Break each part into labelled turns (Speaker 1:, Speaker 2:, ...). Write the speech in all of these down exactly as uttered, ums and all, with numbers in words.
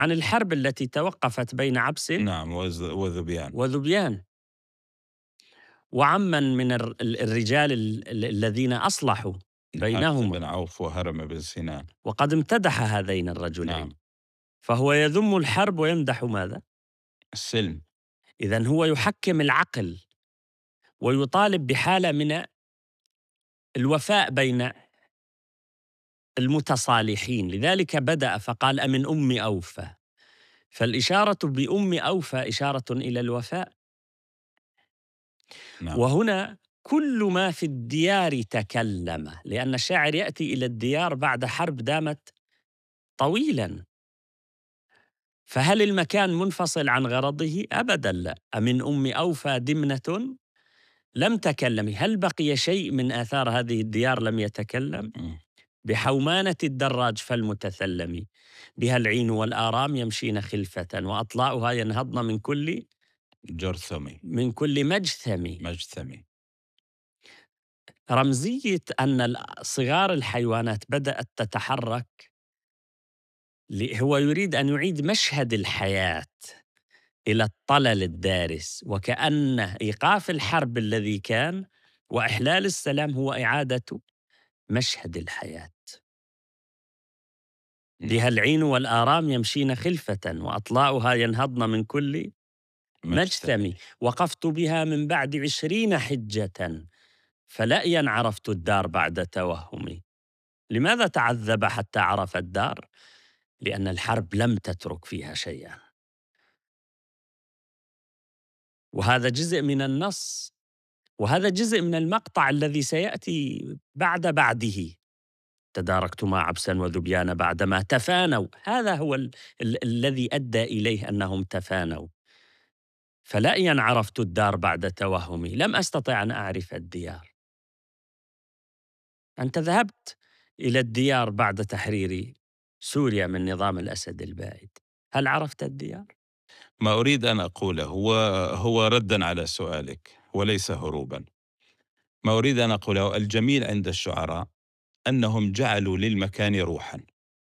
Speaker 1: عن الحرب التي توقفت بين عبس
Speaker 2: نعم، وز وذبيان.
Speaker 1: وذبيان، وعمن من الر ال الرجال ال ال الذين أصلحوا
Speaker 2: الحارث
Speaker 1: بينهما،
Speaker 2: بن عوف وهرم بن سنان.
Speaker 1: وقد امتدح هذين الرجلين،
Speaker 2: نعم.
Speaker 1: فهو يذم الحرب ويمدح ماذا؟
Speaker 2: السلم.
Speaker 1: إذن هو يحكّم العقل ويطالب بحالة من الوفاء بين المتصالحين، لذلك بدأ فقال: "أمن أم أوفى." فالإشارة بأم أوفى إشارة إلى الوفاء.
Speaker 2: نعم.
Speaker 1: وهنا كل ما في الديار تكلم، لأن الشاعر يأتي إلى الديار بعد حرب دامت طويلا، فهل المكان منفصل عن غرضه؟ أبدا لا. أمن أم أوفى دمنة لم تكلم، هل بقي شيء من آثار هذه الديار لم يتكلم؟
Speaker 2: إمم.
Speaker 1: بحومانة الدراج فالمتثلم، بها العين والآرام يمشين خلفة، وأطلاؤها ينهضن من كل
Speaker 2: جرثمي.
Speaker 1: من كل مجثم.
Speaker 2: مجثمي.
Speaker 1: رمزية أن ال صغار الحيوانات بدأت تتحرك، ل هو يريد أن يعيد مشهد الحياة إلى الطلل الدارس، وكأن إيقاف الحرب الذي كان وإحلال السلام هو إعادة مشهد الحياة.
Speaker 2: نعم.
Speaker 1: بها العين والآرام يمشين خلفة، وأطلاؤها ينهضن من كل
Speaker 2: مجثمي.
Speaker 1: مجثم. وقفت بها من بعد عشرين حجة، فلأيا عرفت الدار بعد توهمي. لماذا تعذب حتى عرف الدار؟ لأن الحرب لم تترك فيها شيئا، وهذا جزء من النص، وهذا جزء من المقطع الذي سيأتي بعد بعده. تداركت مع عبسا وذبيان بعدما تفانوا، هذا هو ال ال الذي أدى إليه أنهم تفانوا. فلأيا عرفت الدار بعد توهمي، لم أستطع أن أعرف الديار. أنت ذهبت إلى الديار بعد تحرير سوريا من نظام الأسد البائد، هل عرفت الديار؟
Speaker 2: ما أريد أن أقوله هو هو ردًا على سؤالِك وليس هروبًا. ما أريد أن أقوله الجميل عند الشعراء أنهم جعلوا للمكان روحًا،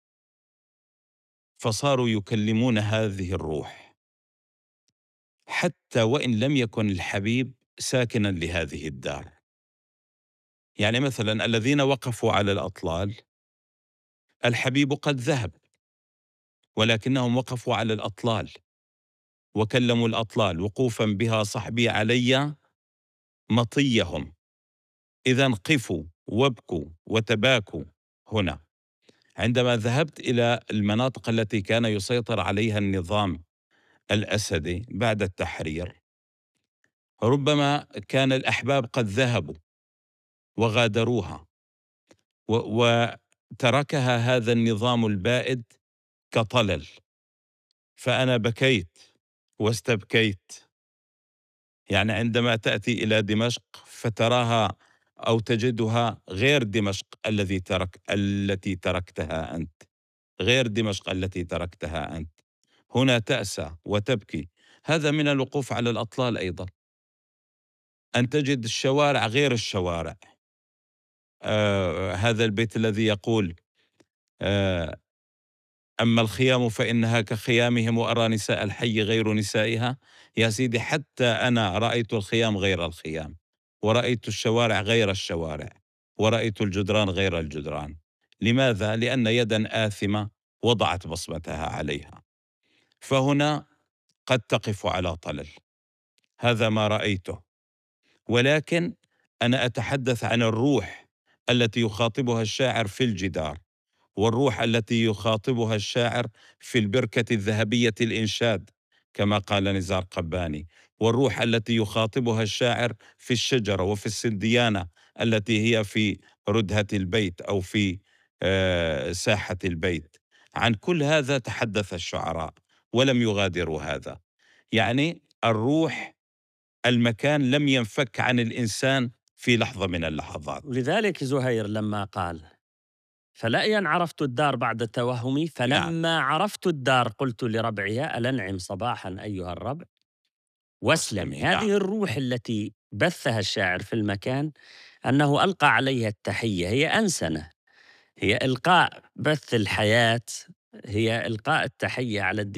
Speaker 2: فصاروا يكلمون هذه الروح، حتى وإن لم يكن الحبيب ساكنًا لهذه الدار. يعني مثلًا الذين وقفوا على الأطلال، الحبيب قد ذهب، ولكنهم وقفوا على الأطلال، وكلموا الأطلال وقوفًا بها صحبي علي مطيهم، إذًا قفوا وابكوا وتباكوا هنا. عندما ذهبت إلى المناطق التي كان يسيطر عليها النظام الأسدي بعد التحرير، ربما كان الأحباب قد ذهبوا وغادروها، و وتركها هذا النظام البائد كطلل، فأنا بكيت واستبكيت. يعني عندما تأتي إلى دمشق فتراها أو تجدها غير دمشق الذي ترك التي تركتها أنت، غير دمشق التي تركتها أنت. هنا تأسى وتبكي. هذا من الوقوف على الأطلال أيضا، أن تجد الشوارع غير الشوارع. آه هذا البيت الذي يقول آه أما الخيام فإنها كخيامهم وأرى نساء الحي غير نسائها. يا سيدي حتى أنا رأيت الخيام غير الخيام، ورأيت الشوارع غير الشوارع، ورأيت الجدران غير الجدران. لماذا؟ لأن يدا آثمة وضعت بصمتها عليها. فهنا قد تقف على طلل، هذا ما رأيته. ولكن أنا أتحدث عن الروح التي يخاطبها الشاعر في الجدار، والروح التي يخاطبها الشاعر في البركة الذهبية الإنشاد كما قال نزار قباني، والروح التي يخاطبها الشاعر في الشجرة وفي السنديانة التي هي في ردهة البيت أو في آه، ساحة البيت. عن كل هذا تحدث الشعراء ولم يغادروا هذا. يعني الروح، المكان لم ينفك عن الإنسان في لحظة من اللحظات.
Speaker 1: ولذلك زهير لما قال: فلأيا عرفت الدار بعد توهمي،
Speaker 2: نعم.
Speaker 1: فلما عرفت الدار قلت لربعها ألنعم صباحا أيها الربع واسلمي.
Speaker 2: واسلمي. نعم.
Speaker 1: هذه الروح التي بثها الشاعر في المكان، أنه ألقى عليها التحية، هي أنسنة، هي إلقاء بث الحياة، هي إلقاء التحية على الدين.